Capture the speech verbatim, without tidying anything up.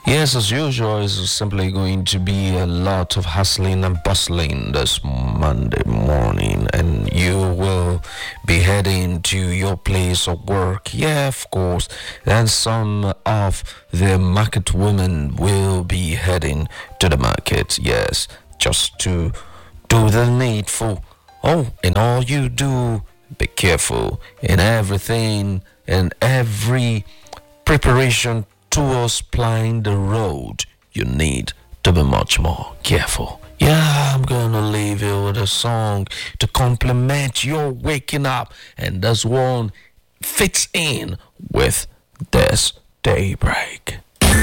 Yes, as usual, it's simply going to be a lot of hustling and bustling this Monday morning, and you will be heading to your place of work. Yeah, of course. And some of the market women will be heading to the market, yes, just to do the needful. Oh, and all you do, be careful in everything and every preparation towards plying the road. You need to be much more careful. Yeah, I'm gonna leave you with a song to complement your waking up, and this one fits in with this daybreak.